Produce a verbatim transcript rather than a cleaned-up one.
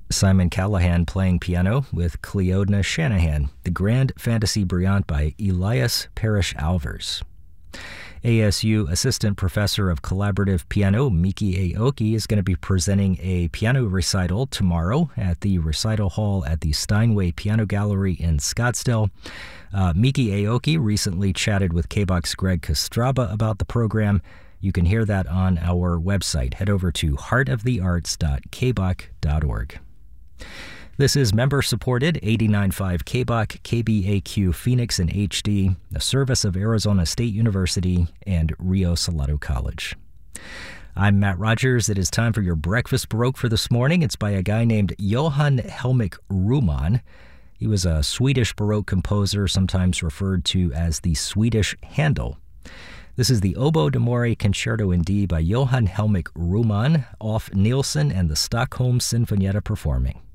Simon Callahan playing piano with Cleodna Shanahan, the Grand Fantasy Brillante by Elias Parrish Alvers. A S U Assistant Professor of Collaborative Piano Miki Aoki is going to be presenting a piano recital tomorrow at the Recital Hall at the Steinway Piano Gallery in Scottsdale. Uh, Miki Aoki recently chatted with K B O K's Greg Kostraba about the program. You can hear that on our website. Head over to heart of the arts dot k b o k dot org. This is member-supported eighty-nine point five K B O K, K B A Q Phoenix in H D, a service of Arizona State University and Rio Salado College. I'm Matt Rogers. It is time for your breakfast baroque for this morning. It's by a guy named Johan Helmich Ruhmann. He was a Swedish baroque composer, sometimes referred to as the Swedish Handel. This is the Oboe d'Amore Concerto in D by Johan Helmich Ruhmann, off Nielsen and the Stockholm Sinfonietta performing.